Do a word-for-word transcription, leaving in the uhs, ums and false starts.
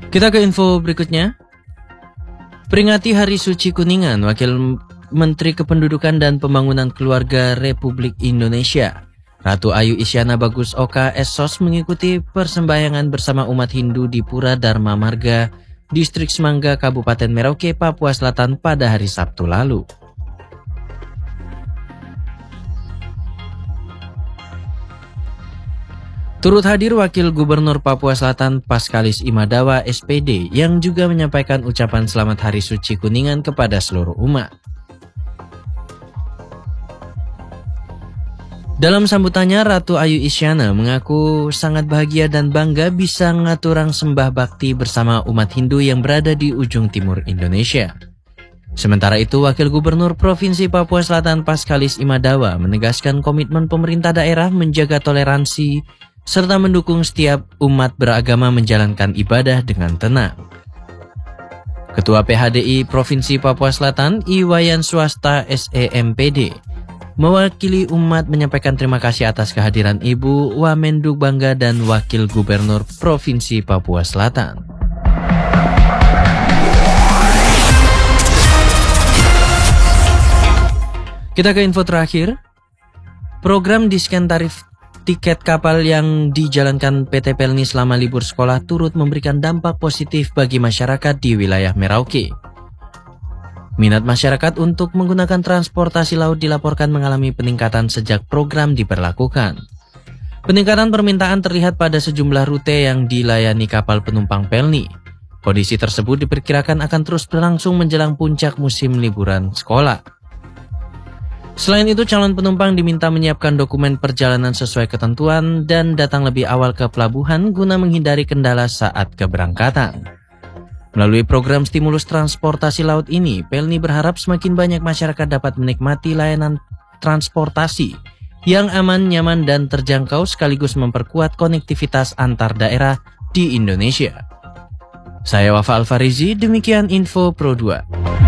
Kita ke info berikutnya. Peringati Hari Suci Kuningan, Wakil Menteri Kependudukan dan Pembangunan Keluarga Republik Indonesia, Ratu Ayu Isyana Bagus Oka S S O S mengikuti persembahyangan bersama umat Hindu di Pura Dharma Marga, Distrik Semangga, Kabupaten Merauke, Papua Selatan pada hari Sabtu lalu. Turut hadir Wakil Gubernur Papua Selatan Paskalis Imadawa S P D yang juga menyampaikan ucapan selamat Hari Suci Kuningan kepada seluruh umat. Dalam sambutannya, Ratu Ayu Isyana mengaku sangat bahagia dan bangga bisa ngaturang sembah bakti bersama umat Hindu yang berada di ujung timur Indonesia. Sementara itu, Wakil Gubernur Provinsi Papua Selatan Paskalis Imadawa menegaskan komitmen pemerintah daerah menjaga toleransi serta mendukung setiap umat beragama menjalankan ibadah dengan tenang. Ketua P H D I Provinsi Papua Selatan, Iwayan Swasta S E M P D, mewakili umat menyampaikan terima kasih atas kehadiran Ibu Wamendu Bangga dan Wakil Gubernur Provinsi Papua Selatan. Kita ke info terakhir. Program diskon tarif tiket kapal yang dijalankan P T Pelni selama libur sekolah turut memberikan dampak positif bagi masyarakat di wilayah Merauke. Minat masyarakat untuk menggunakan transportasi laut dilaporkan mengalami peningkatan sejak program diberlakukan. Peningkatan permintaan terlihat pada sejumlah rute yang dilayani kapal penumpang Pelni. Kondisi tersebut diperkirakan akan terus berlangsung menjelang puncak musim liburan sekolah. Selain itu, calon penumpang diminta menyiapkan dokumen perjalanan sesuai ketentuan dan datang lebih awal ke pelabuhan guna menghindari kendala saat keberangkatan. Melalui program stimulus transportasi laut ini, Pelni berharap semakin banyak masyarakat dapat menikmati layanan transportasi yang aman, nyaman, dan terjangkau sekaligus memperkuat konektivitas antar daerah di Indonesia. Saya Wafa Alfarizi, demikian info Pro dua.